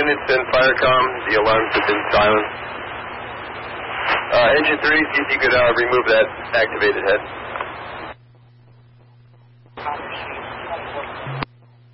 units and Firecom, the alarms have been silenced. Engine 3, see if you could remove that activated head.